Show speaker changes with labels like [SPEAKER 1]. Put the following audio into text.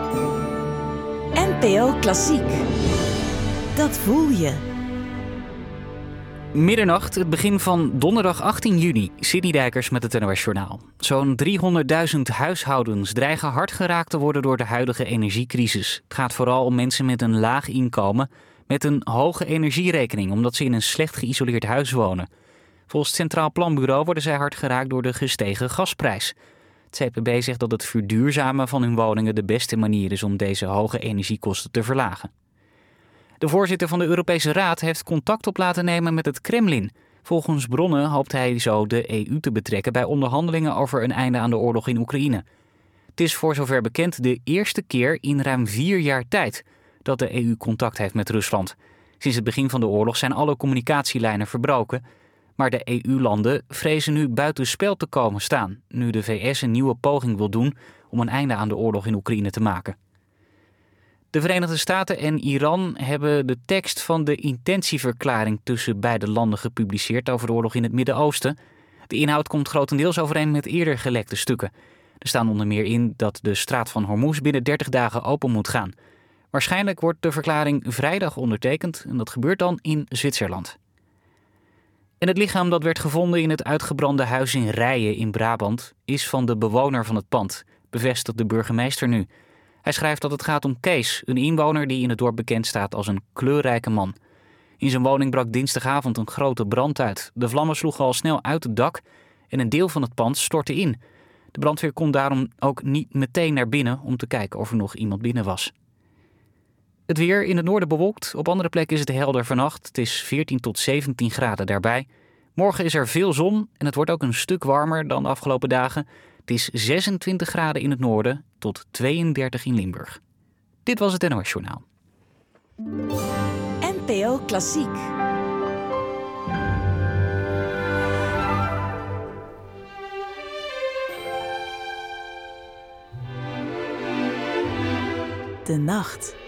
[SPEAKER 1] NPO Klassiek. Dat voel je.
[SPEAKER 2] Middernacht, het begin van donderdag 18 juni. Sidney Dijkers met het NOS Journaal. Zo'n 300.000 huishoudens dreigen hard geraakt te worden door de huidige energiecrisis. Het gaat vooral om mensen met een laag inkomen met een hoge energierekening, omdat ze in een slecht geïsoleerd huis wonen. Volgens het Centraal Planbureau worden zij hard geraakt door de gestegen gasprijs. Het CPB zegt dat het verduurzamen van hun woningen de beste manier is om deze hoge energiekosten te verlagen. De voorzitter van de Europese Raad heeft contact op laten nemen met het Kremlin. Volgens bronnen hoopt hij zo de EU te betrekken bij onderhandelingen over een einde aan de oorlog in Oekraïne. Het is voor zover bekend de eerste keer in ruim 4 jaar tijd dat de EU contact heeft met Rusland. Sinds het begin van de oorlog zijn alle communicatielijnen verbroken, maar de EU-landen vrezen nu buitenspel te komen staan, nu de VS een nieuwe poging wil doen om een einde aan de oorlog in Oekraïne te maken. De Verenigde Staten en Iran hebben de tekst van de intentieverklaring tussen beide landen gepubliceerd over de oorlog in het Midden-Oosten. De inhoud komt grotendeels overeen met eerder gelekte stukken. Er staan onder meer in dat de straat van Hormuz binnen 30 dagen open moet gaan. Waarschijnlijk wordt de verklaring vrijdag ondertekend en dat gebeurt dan in Zwitserland. En het lichaam dat werd gevonden in het uitgebrande huis in Rijen in Brabant is van de bewoner van het pand, bevestigt de burgemeester nu. Hij schrijft dat het gaat om Kees, een inwoner die in het dorp bekend staat als een kleurrijke man. In zijn woning brak dinsdagavond een grote brand uit. De vlammen sloegen al snel uit het dak en een deel van het pand stortte in. De brandweer kon daarom ook niet meteen naar binnen om te kijken of er nog iemand binnen was. Het weer in het noorden bewolkt, op andere plekken is het helder vannacht. Het is 14 tot 17 graden daarbij. Morgen is er veel zon en het wordt ook een stuk warmer dan de afgelopen dagen. Het is 26 graden in het noorden tot 32 in Limburg. Dit was het NOS Journaal.
[SPEAKER 1] NPO Klassiek. De nacht.